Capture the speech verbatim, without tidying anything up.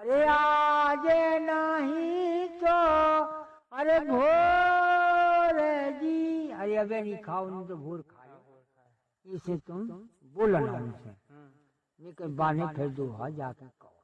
अरे आज नहीं तो अरे भोर जी, अरे अबे नहीं खाओ नहीं तो भोर खा लो, इसे तुम बोलना उनसे, नहीं बाने फिर दो जाके कहो।